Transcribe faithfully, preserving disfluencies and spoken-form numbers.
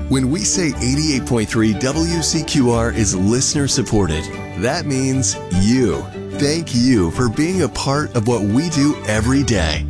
When we say eighty-eight point three W C Q R is listener supported, that means you. Thank you for being a part of what we do every day.